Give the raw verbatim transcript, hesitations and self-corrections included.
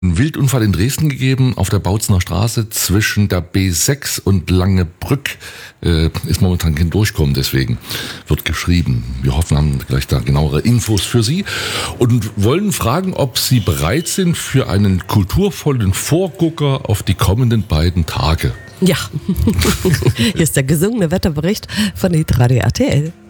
Ein Wildunfall in Dresden gegeben, auf der Bautzener Straße zwischen der B sechs und Langebrück. Äh, ist momentan kein Durchkommen, deswegen wird geschrieben. Wir hoffen, haben gleich da genauere Infos für Sie und wollen fragen, ob Sie bereit sind für einen kulturvollen Vorgucker auf die kommenden beiden Tage. Ja, hier ist der gesungene Wetterbericht von Hitradio R T L.